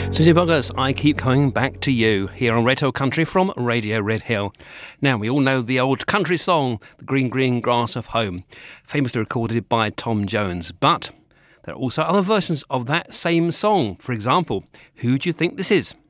Susie Boggess, I Keep Coming Back to You, here on Red Hill Country from Radio Red Hill. Now, we all know the old country song, The Green Green Grass of Home, famously recorded by Tom Jones, but there are also other versions of that same song. For example, who do you think this is?